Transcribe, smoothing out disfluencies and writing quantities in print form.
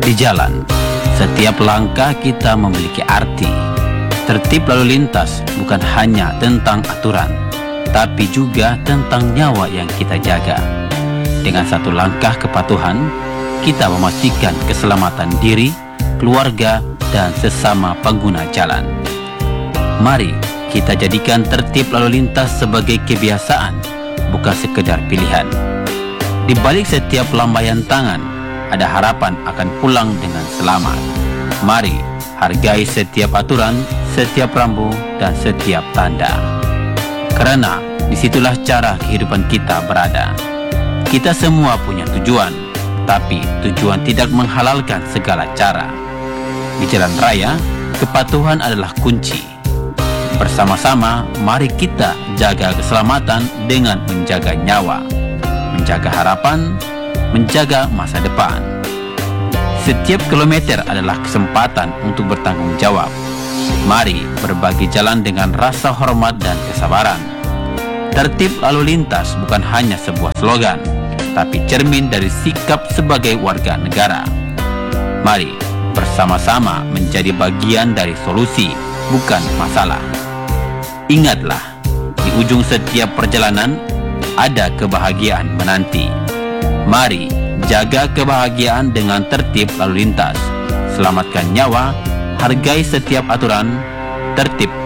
Di jalan, setiap langkah kita memiliki arti. Tertib lalu lintas bukan hanya tentang aturan, tapi juga tentang nyawa yang kita jaga. Dengan satu langkah kepatuhan, kita memastikan keselamatan diri, keluarga, dan sesama pengguna jalan. Mari kita jadikan tertib lalu lintas sebagai kebiasaan, bukan sekedar pilihan. Di balik setiap lambaian tangan, ada harapan akan pulang dengan selamat. Mari hargai setiap aturan, setiap rambu, dan setiap tanda. Karena disitulah cara kehidupan kita berada. Kita semua punya tujuan, tapi tujuan tidak menghalalkan segala cara. Di jalan raya, kepatuhan adalah kunci. Bersama-sama, mari kita jaga keselamatan dengan menjaga nyawa, menjaga harapan, menjaga masa depan. Setiap kilometer adalah kesempatan untuk bertanggung jawab. Mari berbagi jalan dengan rasa hormat dan kesabaran. Tertib lalu lintas bukan hanya sebuah slogan, tapi cermin dari sikap sebagai warga negara. Mari bersama-sama menjadi bagian dari solusi, bukan masalah. Ingatlah, di ujung setiap perjalanan ada kebahagiaan menanti. Mari jaga kebahagiaan dengan tertib lalu lintas. Selamatkan nyawa, hargai setiap aturan, tertib